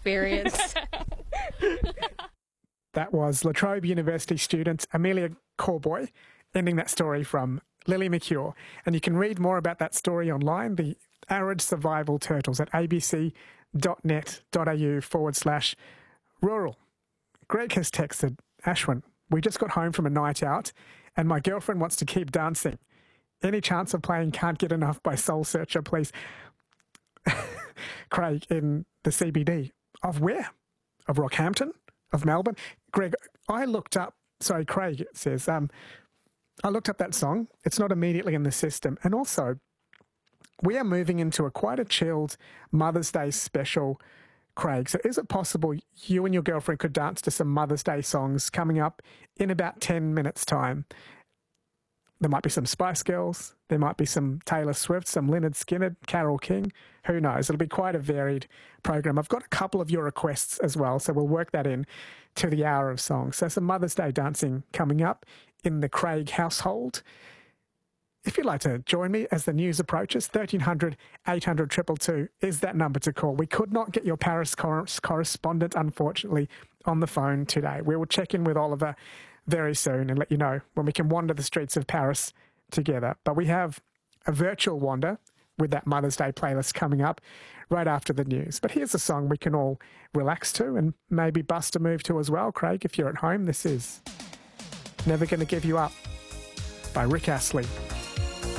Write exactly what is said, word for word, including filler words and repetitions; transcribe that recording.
experience. That was La Trobe University student Amelia Corboy ending that story from Lily McCure. And you can read more about that story online, the Arid Survival Turtles, at abc.net.au forward slash rural. Greg has texted, Ashwin, we just got home from a night out and my girlfriend wants to keep dancing. Any chance of playing Can't Get Enough by Soul Searcher, please? Craig, in the C B D. Of where? Of Rockhampton? Of Melbourne? Greg, I looked up, sorry, Craig, it says, um, I looked up that song. It's not immediately in the system. And also, we are moving into a quite a chilled Mother's Day special, Craig. So is it possible you and your girlfriend could dance to some Mother's Day songs coming up in about ten minutes' time? There might be some Spice Girls. There might be some Taylor Swift, some Lynyrd Skynyrd, Carole King. Who knows? It'll be quite a varied program. I've got a couple of your requests as well, so we'll work that in to the hour of songs. So some Mother's Day dancing coming up in the Craig household. If you'd like to join me as the news approaches, thirteen hundred, eight hundred, two two two is that number to call. We could not get your Paris cor- correspondent, unfortunately, on the phone today. We will check in with Oliver very soon and let you know when we can wander the streets of Paris together. But we have a virtual wander with that Mother's Day playlist coming up right after the news. But here's a song we can all relax to and maybe bust a move to as well, Craig, if you're at home. This is Never Gonna Give You Up by Rick Astley.